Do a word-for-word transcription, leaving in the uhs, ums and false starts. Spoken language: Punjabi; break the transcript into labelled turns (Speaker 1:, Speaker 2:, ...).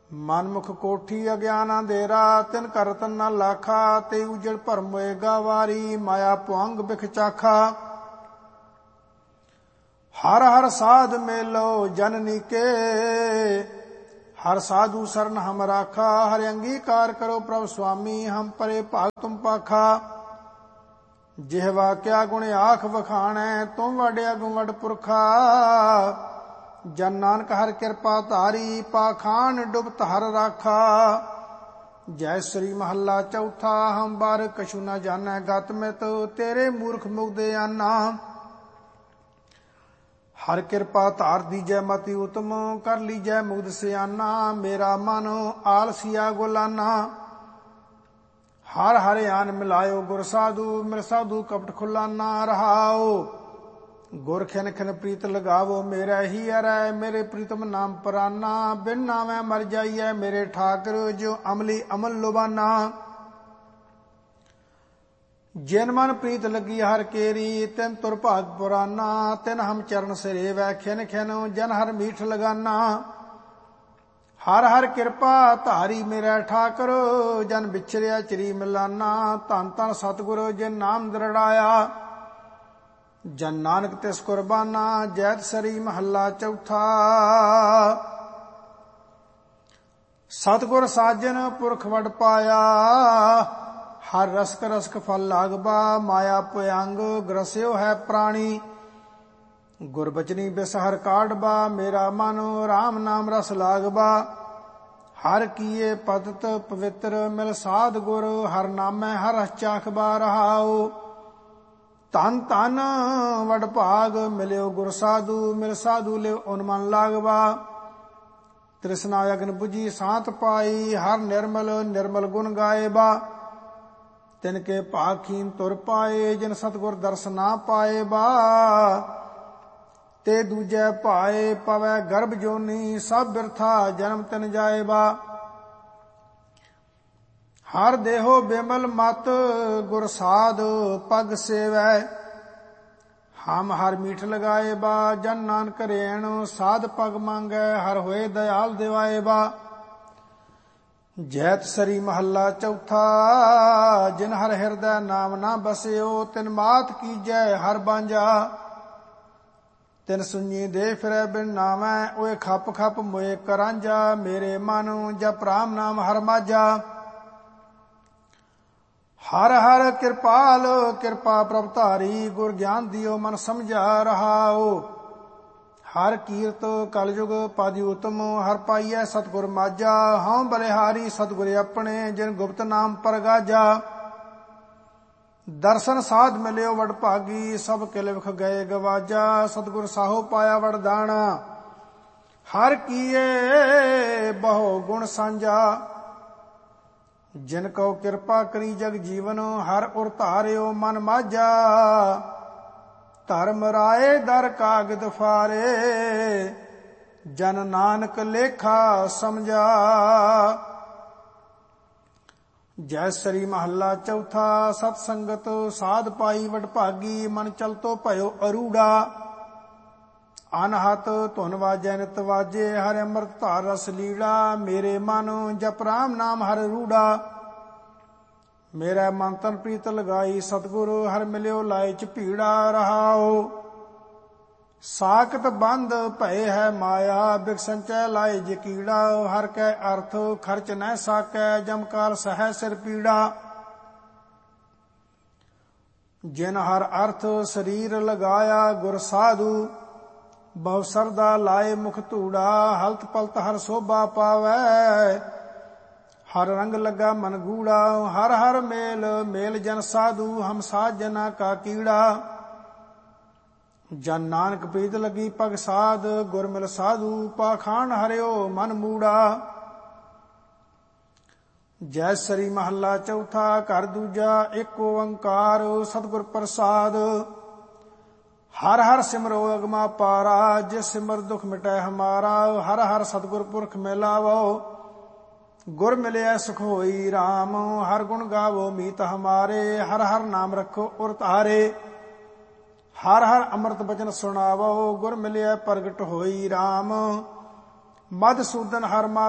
Speaker 1: ਮਨਮੁਖ ਕੋਠੀ ਅਗਿਆਨ ਅੰਧੇਰਾ, ਤਿਨ ਕਰਤਨ ਨਾ ਲਾਖਾ। ਤੇ ਉਜੜ ਭਰਮ ਹੋਏਗਾ ਵਾਰੀ, ਮਾਇਆ ਭੁਅੰਗ ਬਿਖ ਚਾਖਾ। ਹਰ ਹਰ ਸਾਧ ਮੇਲੋ ਜਨਨੀ ਕੇ, ਹਰ ਸਾਧੂ ਸਰਨ ਹਮ ਰਾਖਾ। ਹਰਿ ਅੰਗੀਕਾਰ ਕਰੋ ਪ੍ਰਭ ਸੁਆਮੀ, ਹਮ ਪਰੇ ਭਾਗ ਤੁਮ ਪਾਖਾ। ਜਿਹਵਾ ਕਿਆ ਗੁਣ ਆਖ ਵਖਾਣੈ, ਤੁਮ ਵਡਿਆ ਗੁਣ ਵਡ ਪੁਰਖਾ। ਜਨ ਨਾਨਕ ਹਰ ਕਿਰਪਾ ਧਾਰੀ, ਪਾਖਾਨ ਡੁਬਤ ਹਰ ਰਾਖਾ। ਜੈ ਸ੍ਰੀ ਮਹੱਲਾ ਚੌਥਾ। ਹਮ ਬਾਰ ਕਛੂ ਨ ਜਾਣੈ ਗਤ ਮਿਤ, ਤੇਰੇ ਮੂਰਖ ਮੁਗਦੇ ਆਨਾ। ਹਰ ਕਿਰਪਾ ਧਾਰ ਦੀਜੈ ਮਤੀ ਉਤਮ, ਕਰ ਲੀਜੈ ਮੁਗਧ ਸਿਆਨਾ। ਮੇਰਾ ਮਨ ਆਲਸੀਆ ਗੁਲਾਨਾ, ਹਰ ਹਰਿ ਆਨ ਮਿਲਾਇਓ ਗੁਰ ਸਾਧੂ। ਮਿਲ ਸਾਧੂ ਕਪਟ ਖੁਲਾਨਾ ਰਹਾਓ। ਗੁਰ ਖਿਨ ਖਿਨ ਪ੍ਰੀਤ ਲਗਾਵੋ ਮੇਰਾ ਹੀ ਅਰੈ, ਮੇਰੇ ਪ੍ਰੀਤਮ ਨਾਮ ਪਰਾਨਾ। ਬਿਨ ਨਾਮੈ ਮਰ ਜਾਈਐ ਮੇਰੇ ਠਾਕਰ, ਜੋ ਅਮਲੀ ਅਮਲ ਲੁਬਾਨਾ। ਜਿਨ ਮਨ ਪ੍ਰੀਤ ਲੱਗੀ ਹਰ ਕੇਰੀ, ਤਿਨ ਤੁਰ ਭਾਗ ਪੁਰਾਨਾ। ਤਿਨ ਹਮ ਚਰਨ ਸਰੇਵੈ ਖਿਨ ਖਿਨ, ਜਨ ਹਰ ਮੀਠ ਲਗਾਨਾ। ਹਰ ਹਰ ਕਿਰਪਾ ਧਾਰੀ ਮੇਰਾ ਠਾਕਰ, ਜਨ ਵਿਛਰਿਆ ਚਰੀ ਮਿਲਾਨਾ। ਧੰਨ ਧੰਨ ਸਤਿਗੁਰ ਜਿਨ ਨਾਮ ਦ੍ਰਿੜਾਇਆ, ਜਨ ਨਾਨਕ ਤਿਸ ਕੁਰਬਾਨਾ। ਜੈਤ ਸਰੀ ਮਹੱਲਾ ਚੌਥਾ। ਸਤਿਗੁਰ ਸਾਜਨ ਪੁਰਖ ਵਡ ਪਾਇਆ, ਹਰ ਰਸਕ ਰਸਕ ਫਲ ਲਾਗਬਾ। ਮਾਇਆ ਭੁਅੰਗ ਗ੍ਰਸਿਓ ਹੈ ਪ੍ਰਾਣੀ, ਗੁਰਬਚਨੀ ਬਿਸਹਰ ਕਾਢਬਾ। ਮੇਰਾ ਮਨ ਰਾਮ ਨਾਮ ਰਸ ਲਾਗਬਾ, ਹਰ ਕੀਏ ਪਤਿਤ ਪਵਿੱਤਰ। ਮਿਲ ਸਾਧ ਗੁਰ ਹਰ ਨਾਮੈ ਹਰ ਰਸ ਚਾਖਬਾ ਰਹਾਉ। ਧਨ ਧਨ ਵਡ ਭਾਗ ਮਿਲਿਓ ਗੁਰ ਸਾਧੂ, ਮਿਲ ਸਾਧੂ ਲਿਵ ਉਨ ਮਨ ਲਾਗਬਾ। ਤ੍ਰਿਸ਼ਨਾ ਅਗਨ ਬੁਝੀ ਸਾਤ ਪਾਈ, ਹਰ ਨਿਰਮਲ ਨਿਰਮਲ ਗੁਣ ਗਾਏਬਾ। ਤਿਨ ਕੇ ਭਾਖੀਨ ਤੁਰ ਪਾਏ, ਜਿਨ ਸਤਿਗੁਰ ਦਰਸ ਨਾ ਪਾਏ ਬਾ। ਤੇ ਦੂਜੈ ਭਾਏ ਪਵੈ ਗਰਭ ਜੋਨੀ, ਸਭ ਬਿਰਥਾ ਜਨਮ ਤਿਨ ਜਾਏਬਾ। ਹਰ ਦੇਹੋ ਬਿਮਲ ਮਤ ਗੁਰ ਸਾਧ ਪਗ ਸੇਵੈ। ਹਮ ਹਰ ਮੀਠ ਲਗਾਏ ਬਾ, ਜਨ ਨਾਨਕ ਰੇਣ ਸਾਧ ਪਗ ਮੰਗੈ। ਹਰ ਹੋਏ ਦਇਆਲ ਦਿਵਾਏ ਬਾ। ਜੈਤ ਸਰੀ ਮਹੱਲਾ ਚੌਥਾ। ਜਿਨ ਹਰ ਹਿਰਦੈ ਨਾਮ ਨਾ ਬਸਿਓ, ਤਿਨ ਮਾਤ ਕੀਜੈ ਹਰ ਬਾਂਝਾ। ਤਿਨ ਸੁਣੀ ਦੇ ਫਿਰੈ ਬਿਨ ਨਾਮੈ, ਓਏ ਖਪ ਖਪ ਮੋਏ ਕਰਾਂਝਾ। ਮੇਰੇ ਮਨ ਜਪ ਰਾਮ ਨਾਮ ਹਰ ਮਾਝਾ। ਹਰ ਹਰ ਕਿਰਪਾਲ ਕਿਰਪਾ ਪ੍ਰਭ ਧਾਰੀ, ਗੁਰ ਗਿਆਨ ਦਿਓ ਮਨ ਸਮਝਾ ਰਹਾਓ। ਹਰ ਕੀਰਤ ਕਲਯੁਗ ਪਾਦੀ ਉਤਮ, ਹਰ ਪਾਈਐ ਸਤਿਗੁਰ ਮਾਝਾ। ਹਉ ਬਲਿਹਾਰੀ ਸਤਿਗੁਰ ਆਪਣੇ, ਜਿਨ ਗੁਪਤ ਨਾਮ ਪਰਗਾਜਾ। ਦਰਸ਼ਨ ਸਾਧ ਮਿਲਿਓ ਵਡ ਭਾਗੀ, ਸਭ ਕਿਲ ਵਿਖ ਗਏ ਗਵਾਜਾ। ਸਤਿਗੁਰ ਸਾਹੋ ਪਾਇਆ ਵਰਦਾਨਾ, ਹਰ ਕੀਏ ਬਹੁ ਗੁਣ ਸਾਂਝਾ। ਜਿਨ ਕਉ ਕਿਰਪਾ ਕਰੀ ਜਗ ਜੀਵਨ, ਹਰ ਉਰ ਧਾਰਿਓ ਮਨ ਮਾਝਾ। ਧਰਮ ਰਾਏ ਦਰ ਕਾਗਦ ਫਾਰੇ, ਜਨ ਨਾਨਕ ਲੇਖਾ ਸਮਝਾ। ਜੈ ਸ੍ਰੀ ਮਹੱਲਾ ਚੌਥਾ। ਸਤ ਸੰਗਤ ਸਾਧ ਪਾਈ ਵਡ ਭਾਗੀ, ਮਨ ਚਲਤੋ ਭਇਓ ਅਰੂੜਾ। ਅਨਹਤ ਧੁਨ ਵਾਜੈ ਨਿਤ ਵਾਜੇ, ਹਰਿ ਅੰਮ੍ਰਿਤ ਧਾਰ ਰਸ ਲੀੜਾ। ਮੇਰੇ ਮਨ ਜਪ ਰਾਮ ਨਾਮ ਹਰ ਰੂੜਾ। ਮੇਰਾ ਮਨ ਤਨ ਪ੍ਰੀਤ ਲਗਾਈ ਸਤਿਗੁਰ, ਹਰ ਮਿਲਿਓ ਲਾਏ ਚ ਭੀੜਾ ਰਹਾਓ। ਸਾਕਤ ਬੰਦ ਭਏ ਹੈ ਮਾਇਆ, ਬਿਖ ਸੰਚੈ ਲਾਏ ਜੇ ਕੀੜਾ। ਹਰ ਕੈ ਅਰਥ ਖਰਚ ਨਹਿ ਸਾਕੈ, ਜਮਕਾਲ ਸਹੈ ਸਿਰ ਪੀੜਾ। ਜਿਨ ਹਰ ਅਰਥ ਸਰੀਰ ਲਗਾਇਆ, ਗੁਰ ਸਾਧੂ ਬਹੁ ਸਰਦਾ ਲਾਏ ਮੁਖ ਧੂੜਾ। ਹਲਤ ਪਲਤ ਹਰ ਸੋਭਾ ਪਾਵੈ, ਹਰ ਰੰਗ ਲੱਗਾ ਮਨ ਗੂੜਾ। ਹਰ ਹਰ ਮੇਲ ਮੇਲ ਜਨ ਸਾਧੂ, ਹਮ ਸਾਧ ਜਨਾ ਕਾ ਕੀੜਾ। ਜਨ ਨਾਨਕ ਪ੍ਰੀਤ ਲੱਗੀ ਪਗ ਸਾਧ, ਗੁਰ ਮਿਲ ਸਾਧੂ ਪਾਖਾਨ ਹਰਿਓ ਮਨ ਮੂੜਾ। ਜੈ ਸ੍ਰੀ ਮਹੱਲਾ ਚੌਥਾ। ਘਰ ਦੂਜਾ ਏਕ ਓੰਕਾਰ ਸਤਿਗੁਰ ਪ੍ਰਸਾਦ। ਹਰ ਹਰ ਸਿਮਰੋ ਅਗਮਾ ਪਾਰਾ, ਜਿਸ ਸਿਮਰ ਦੁਖ ਮਿਟੈ ਹਮਾਰਾ। ਹਰ ਹਰ ਸਤਿਗੁਰ ਪੁਰਖ ਮਿਲਾਵੋ, ਗੁਰ ਮਿਲਿਆ ਸੁਖ ਹੋਈ ਰਾਮ। ਹਰ ਗੁਣ ਗਾਵੋ ਮੀਤ ਹਮਾਰੇ, ਹਰ ਹਰ ਨਾਮ ਰੱਖੋ ਉਰ ਧਾਰੇ। ਹਰ ਹਰ ਅੰਮ੍ਰਿਤ ਬਚਨ ਸੁਣਾਵੋ, ਗੁਰ ਮਿਲਿਆ ਪ੍ਰਗਟ ਹੋਈ ਰਾਮ। ਮਧਸੂਦਨ ਹਰ